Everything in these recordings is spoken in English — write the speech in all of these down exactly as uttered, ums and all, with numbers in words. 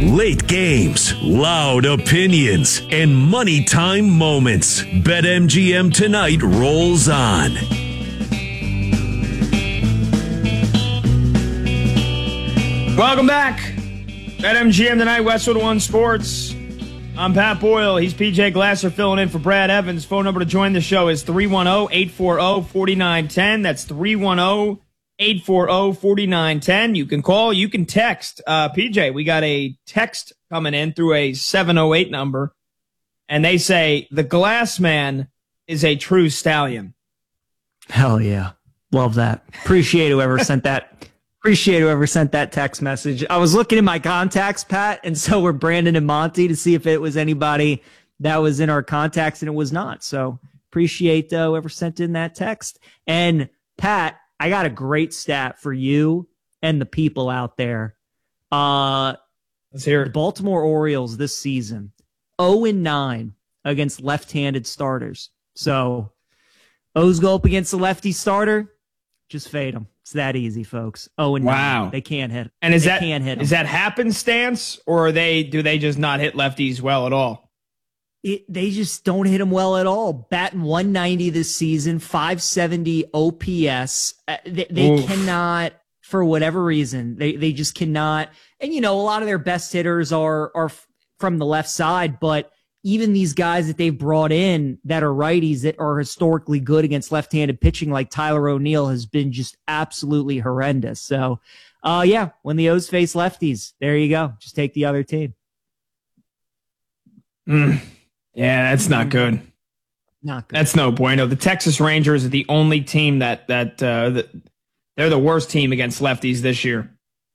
Late games, loud opinions, and money time moments. BetMGM Tonight rolls on. Welcome back. BetMGM Tonight, Westwood One Sports. I'm Pat Boyle. He's P J Glasser filling in for Brad Evans. Phone number to join the show is three one zero, eight four zero, four nine one zero. That's three one zero, eight four zero, four nine one zero. You can call, you can text. Uh, P J, we got a text coming in through a seven oh eight number, and they say, the Glass Man is a true stallion. Hell yeah. Love that. Appreciate whoever sent that. Appreciate whoever sent that text message. I was looking in my contacts, Pat, and so were Brandon and Monty to see if it was anybody that was in our contacts, and it was not. So appreciate uh, whoever sent in that text. And Pat, I got a great stat for you and the people out there. Uh, Let's hear it. The Baltimore Orioles this season, oh and nine against left-handed starters. So O's go up against a lefty starter, just fade them. It's that easy, folks. Oh and wow, nine. They can't hit. And is they that can't hit is that happenstance, or are they do they just not hit lefties well at all? It, they just don't hit them well at all. Batting one ninety this season, five seventy O P S. Uh, they they cannot, for whatever reason, they they just cannot. And you know, a lot of their best hitters are are from the left side, but even these guys that they've brought in that are righties that are historically good against left-handed pitching, like Tyler O'Neill, has been just absolutely horrendous. So, uh, yeah, when the O's face lefties, there you go. Just take the other team. Mm. Yeah, that's not good. Not good. That's no bueno. The Texas Rangers are the only team that that, uh, that they're the worst team against lefties this year.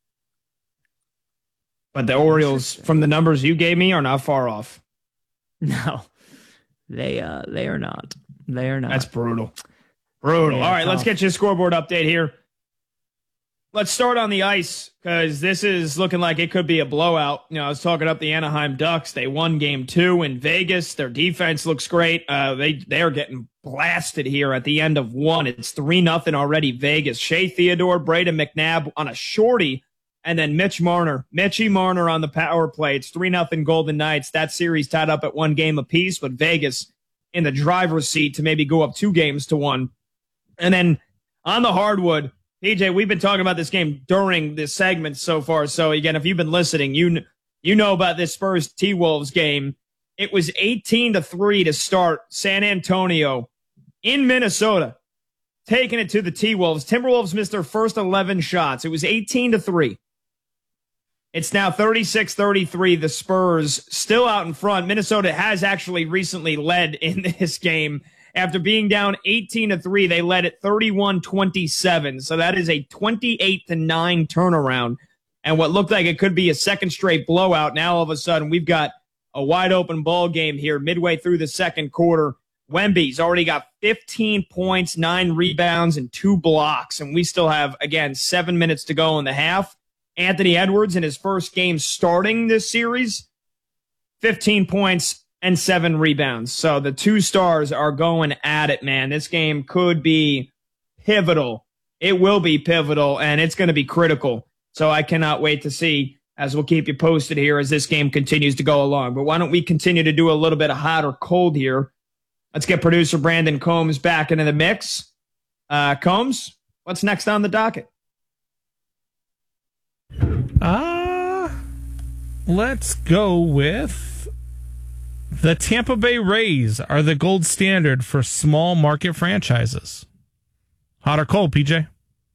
But the Orioles, from the numbers you gave me, are not far off. No, they uh they are not. They are not. That's brutal. Brutal. Yeah, All right, tough. let's get you a scoreboard update here. Let's start on the ice, because this is looking like it could be a blowout. You know, I was talking up the Anaheim Ducks. They won game two in Vegas. Their defense looks great. Uh, they they are getting blasted here at the end of one. It's three nothing already. Vegas. Shea Theodore, Braden McNabb on a shorty. And then Mitch Marner, Mitchie Marner on the power play. It's three nothing Golden Knights. That series tied up at one game apiece, but Vegas in the driver's seat to maybe go up two games to one. And then on the hardwood, P J, we've been talking about this game during this segment so far. So again, if you've been listening, you you know about this Spurs T-Wolves game. It was eighteen to three to start. San Antonio in Minnesota, taking it to the T-Wolves. Timberwolves missed their first eleven shots. It was eighteen to three. It's now thirty-six thirty-three. The Spurs still out in front. Minnesota has actually recently led in this game. After being down eighteen to three, they led at thirty-one twenty-seven. So that is a twenty-eight to nine turnaround. And what looked like it could be a second straight blowout, now all of a sudden we've got a wide open ball game here midway through the second quarter. Wemby's already got fifteen points, nine rebounds, and two blocks. And we still have, again, seven minutes to go in the half. Anthony Edwards in his first game starting this series, fifteen points and seven rebounds. So the two stars are going at it, man. This game could be pivotal. It will be pivotal, and it's going to be critical. So I cannot wait to see, as we'll keep you posted here as this game continues to go along. But why don't we continue to do a little bit of hot or cold here? Let's get producer Brandon Combs back into the mix. Uh, Combs, what's next on the docket? Uh, let's go with the Tampa Bay Rays are the gold standard for small market franchises. Hot or cold, P J?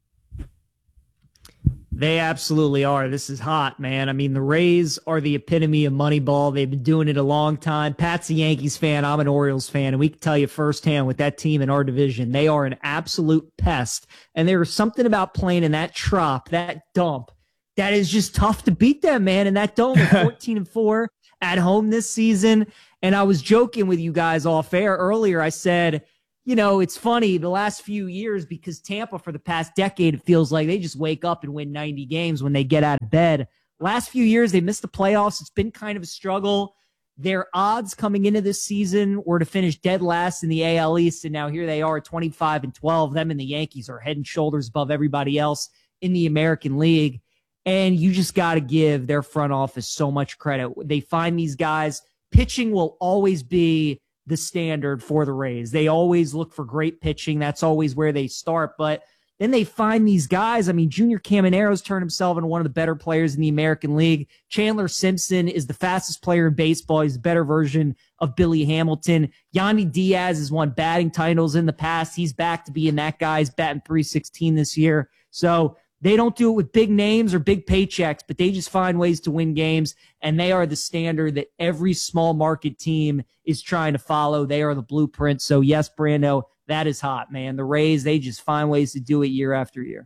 They absolutely are. This is hot, man. I mean, the Rays are the epitome of Moneyball. They've been doing it a long time. Pat's a Yankees fan. I'm an Orioles fan. And we can tell you firsthand with that team in our division, they are an absolute pest. And there is something about playing in that trop, that dump, that is just tough to beat them, man. And that dome, fourteen and four at home this season. And I was joking with you guys off air earlier. I said, you know, it's funny the last few years because Tampa for the past decade, it feels like they just wake up and win ninety games when they get out of bed. Last few years, they missed the playoffs. It's been kind of a struggle. Their odds coming into this season were to finish dead last in the A L East. And now here they are, twenty-five and twelve. Them and the Yankees are head and shoulders above everybody else in the American League. And you just got to give their front office so much credit. They find these guys. Pitching will always be the standard for the Rays. They always look for great pitching. That's always where they start. But then they find these guys. I mean, Junior Camanero's turned himself into one of the better players in the American League. Chandler Simpson is the fastest player in baseball. He's a better version of Billy Hamilton. Yandy Diaz has won batting titles in the past. He's back to being that guy. He's batting three sixteen this year. So they don't do it with big names or big paychecks, but they just find ways to win games, and they are the standard that every small market team is trying to follow. They are the blueprint. So, yes, Brando, that is hot, man. The Rays, they just find ways to do it year after year.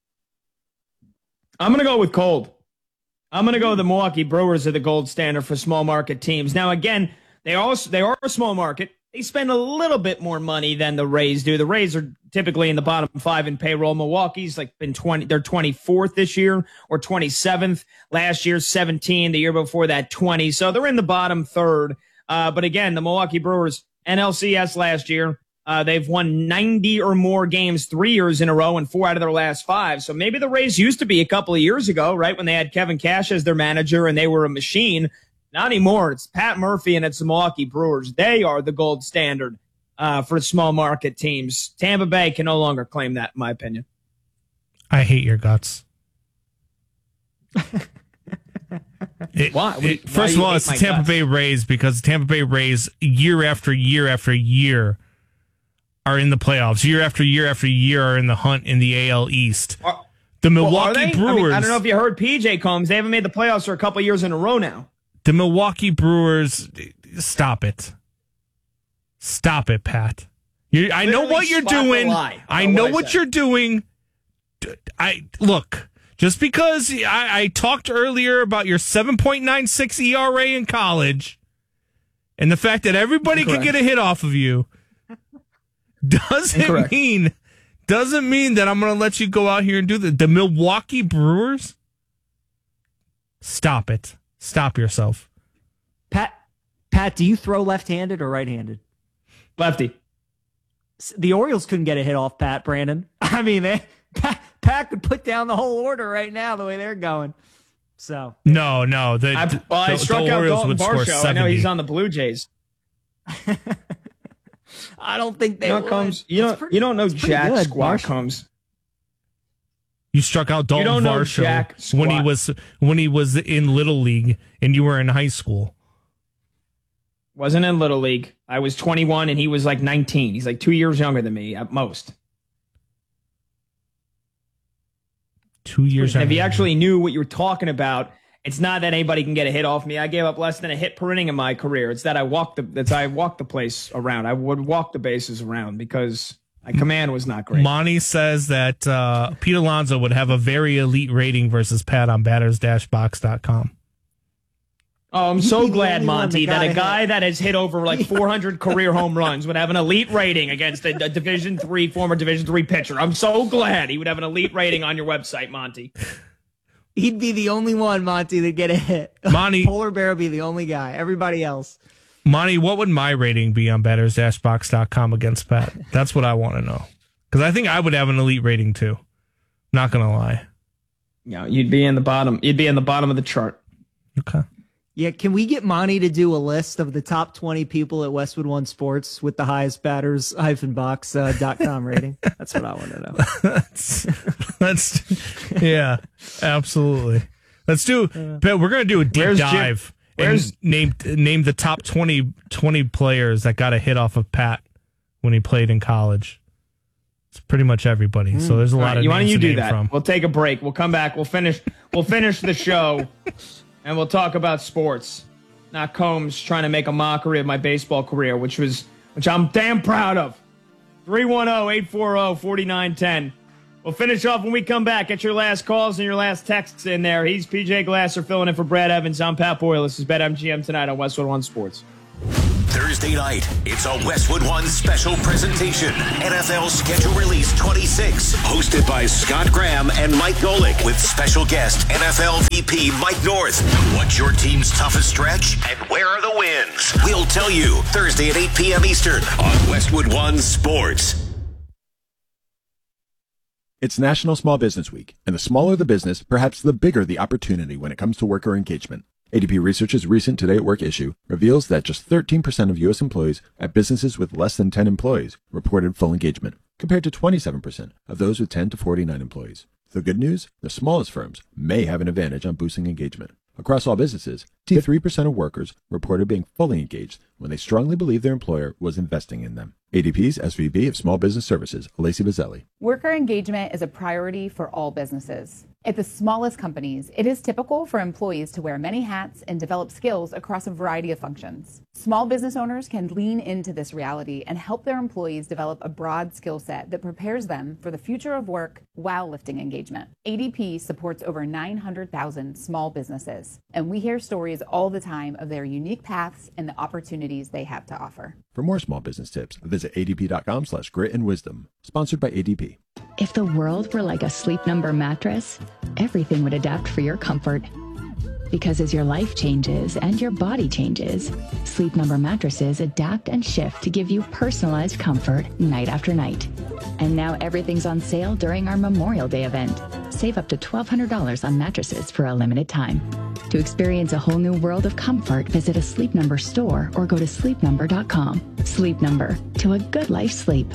I'm going to go with cold. I'm going to go the Milwaukee Brewers are the gold standard for small market teams. Now, again, they also they are a small market. They spend a little bit more money than the Rays do. The Rays are typically in the bottom five in payroll. Milwaukee's like been twenty. They're twenty-fourth this year or twenty-seventh. Last year, seventeen. The year before that, twenty. So they're in the bottom third. Uh, but again, the Milwaukee Brewers, N L C S last year, uh, they've won ninety or more games three years in a row and four out of their last five. So maybe the Rays used to be a couple of years ago, right, when they had Kevin Cash as their manager and they were a machine. Not anymore. It's Pat Murphy and it's the Milwaukee Brewers. They are the gold standard uh, for small market teams. Tampa Bay can no longer claim that, in my opinion. I hate your guts. it, why? It, first why of all, it's the Tampa guts? Bay Rays because the Tampa Bay Rays, year after year after year, are in the playoffs. Year after year after year are in the hunt in the A L East. Are, the Milwaukee well, Brewers. I, mean, I don't know if you heard P J Combs. They haven't made the playoffs for a couple years in a row now. The Milwaukee Brewers, stop it. Stop it, Pat. You, I know what you're doing. I know what you're doing. I look, just because I, I talked earlier about your seven point nine six E R A in college and the fact that everybody can get a hit off of you doesn't Incorrect. mean doesn't mean that I'm going to let you go out here and do the, the Milwaukee Brewers. Stop it. Stop yourself. Pat, Pat, do you throw left-handed or right-handed? Lefty. The Orioles couldn't get a hit off Pat, Brandon. I mean, they, Pat, Pat could put down the whole order right now the way they're going. So No, no. The, I, well, the, I struck the out Orioles Dalton would score Varsho. seventy. I know he's on the Blue Jays. I don't think they you know, would. Combs, you, don't, pretty, you don't know Jack good, Squat Varsho. Combs. You struck out Dalton Varsho when he was when he was in Little League and you were in high school. Wasn't in Little League. I was twenty-one and he was like nineteen. He's like two years younger than me at most. Two years younger. If you actually knew what you were talking about, it's not that anybody can get a hit off me. I gave up less than a hit per inning in my career. It's that I walked the that's I walked the place around. I would walk the bases around because my command was not great. Monty says that uh, Pete Alonso would have a very elite rating versus Pat on batters dash box dot com. Oh, I'm so glad, Monty, that a guy hit. that has hit over like four hundred career home runs would have an elite rating against a, a Division three, former Division three pitcher. I'm so glad he would have an elite rating on your website, Monty. He'd be the only one, Monty, that get a hit. Monty, Polar Bear would be the only guy. Everybody else. Monty, what would my rating be on batters dash box dot com against Pat? That's what I want to know. Because I think I would have an elite rating too. Not going to lie. Yeah, you'd be in the bottom. You'd be in the bottom of the chart. Okay. Yeah, can we get Monty to do a list of the top twenty people at Westwood One Sports with the highest batters box dot com uh, rating? That's what I want to know. that's, that's, yeah, absolutely. Let's do, uh, we're going to do a deep dive. Jim? Where's, and name name the top twenty, twenty players that got a hit off of Pat when he played in college. It's pretty much everybody. Mm. So there's a lot right, of. Why don't you do that? From. We'll take a break. We'll come back. We'll finish. We'll finish the show, and we'll talk about sports. Not Combs trying to make a mockery of my baseball career, which was which I'm damn proud of. three one zero, eight four zero, four nine one zero. We'll finish off when we come back. Get your last calls and your last texts in there. He's P J Glasser filling in for Brad Evans. I'm Pat Boyle. This is BetMGM tonight on Westwood One Sports. Thursday night, it's a Westwood One special presentation. N F L Schedule Release twenty-six, hosted by Scott Graham and Mike Golick, with special guest N F L V P Mike North. What's your team's toughest stretch, and where are the wins? We'll tell you Thursday at eight p.m. Eastern on Westwood One Sports. It's National Small Business Week, and the smaller the business, perhaps the bigger the opportunity when it comes to worker engagement. A D P Research's recent Today at Work issue reveals that just thirteen percent of U S employees at businesses with less than ten employees reported full engagement, compared to twenty-seven percent of those with ten to forty-nine employees. The good news? The smallest firms may have an advantage on boosting engagement. Across all businesses, fifty-three percent of workers reported being fully engaged when they strongly believed their employer was investing in them. A D P's S V P of Small Business Services, Lacey Bazzelli. Worker engagement is a priority for all businesses. At the smallest companies, it is typical for employees to wear many hats and develop skills across a variety of functions. Small business owners can lean into this reality and help their employees develop a broad skill set that prepares them for the future of work while lifting engagement. A D P supports over nine hundred thousand small businesses, and we hear stories all the time of their unique paths and the opportunities they have to offer. For more small business tips, visit adp.com slash grit and wisdom. Sponsored by A D P. If the world were like a Sleep Number mattress, everything would adapt for your comfort. Because as your life changes and your body changes, Sleep Number mattresses adapt and shift to give you personalized comfort night after night. And now everything's on sale during our Memorial Day event. Save up to twelve hundred dollars on mattresses for a limited time. To experience a whole new world of comfort, visit a Sleep Number store or go to sleep number dot com. Sleep Number, to a good life sleep.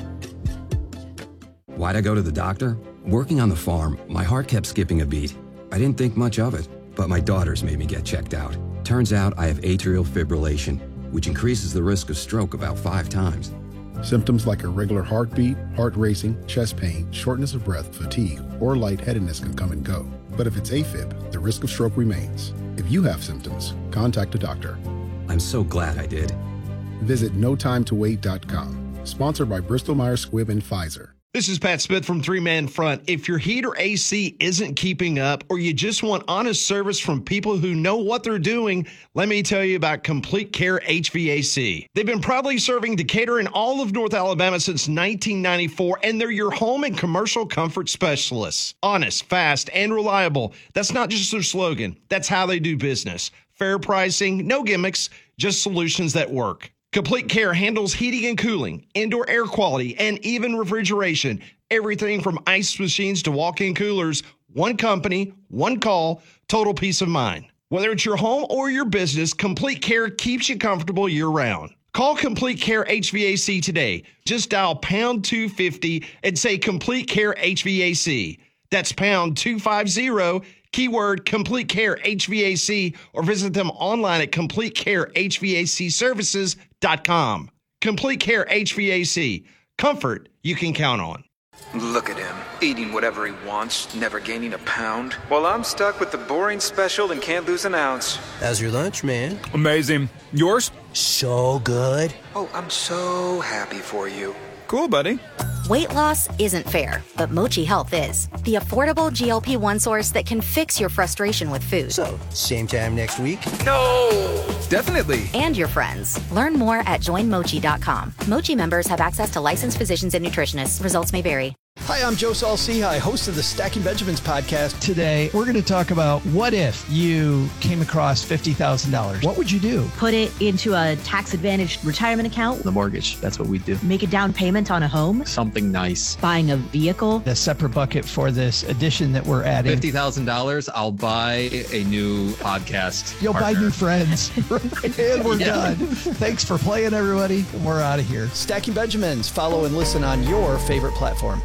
Why'd I go to the doctor? Working on the farm, my heart kept skipping a beat. I didn't think much of it, but my daughters made me get checked out. Turns out I have atrial fibrillation, which increases the risk of stroke about five times. Symptoms like irregular heartbeat, heart racing, chest pain, shortness of breath, fatigue, or lightheadedness can come and go. But if it's AFib, the risk of stroke remains. If you have symptoms, contact a doctor. I'm so glad I did. Visit no time to wait dot com. Sponsored by Bristol Myers Squibb and Pfizer. This is Pat Smith from Three Man Front. If your heat or A C isn't keeping up, or you just want honest service from people who know what they're doing, let me tell you about Complete Care H V A C. They've been proudly serving Decatur and all of North Alabama since nineteen ninety-four, and they're your home and commercial comfort specialists. Honest, fast, and reliable. That's not just their slogan. That's how they do business. Fair pricing, no gimmicks, just solutions that work. Complete Care handles heating and cooling, indoor air quality, and even refrigeration. Everything from ice machines to walk-in coolers. One company, one call, total peace of mind. Whether it's your home or your business, Complete Care keeps you comfortable year-round. Call Complete Care H V A C today. Just dial pound two fifty and say Complete Care H V A C. That's pound two fifty, keyword Complete Care H V A C, or visit them online at complete care h v a c services dot com. Complete Care H V A C. Comfort you can count on. Look at him, eating whatever he wants, never gaining a pound. Well, I'm stuck with the boring special and can't lose an ounce. How's your lunch, man? Amazing. Yours? So good. Oh, I'm so happy for you. Cool, buddy. Weight loss isn't fair, but Mochi Health is. The affordable G L P one source that can fix your frustration with food. So, same time next week? No! Definitely. And your friends. Learn more at join mochi dot com. Mochi members have access to licensed physicians and nutritionists. Results may vary. Hi, I'm Joe Saul-Sehy, host of the Stacking Benjamins podcast. Today, we're going to talk about what if you came across fifty thousand dollars? What would you do? Put it into a tax-advantaged retirement account. The mortgage, that's what we do. Make a down payment on a home. Something nice. Buying a vehicle. A separate bucket for this addition that we're adding. fifty thousand dollars, I'll buy a new podcast You'll partner. buy new friends. And we're yeah. done. Thanks for playing, everybody. We're out of here. Stacking Benjamins. Follow and listen on your favorite platform.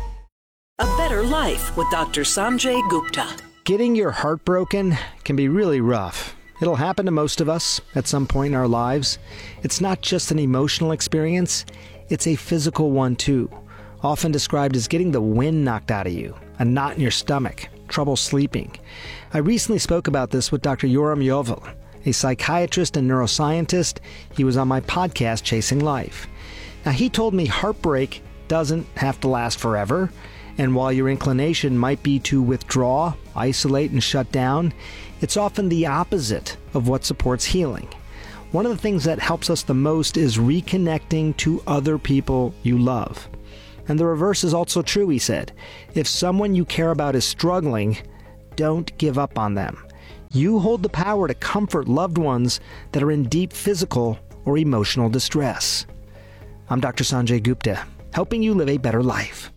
A better life with Doctor Sanjay Gupta. Getting your heart broken can be really rough. It'll happen to most of us at some point in our lives. It's not just an emotional experience, it's a physical one too. Often described as getting the wind knocked out of you, a knot in your stomach, trouble sleeping. I recently spoke about this with Doctor Yoram Yovel, a psychiatrist and neuroscientist. He was on my podcast, Chasing Life. Now, he told me heartbreak doesn't have to last forever. And while your inclination might be to withdraw, isolate, and shut down, it's often the opposite of what supports healing. One of the things that helps us the most is reconnecting to other people you love. And the reverse is also true, he said. If someone you care about is struggling, don't give up on them. You hold the power to comfort loved ones that are in deep physical or emotional distress. I'm Doctor Sanjay Gupta, helping you live a better life.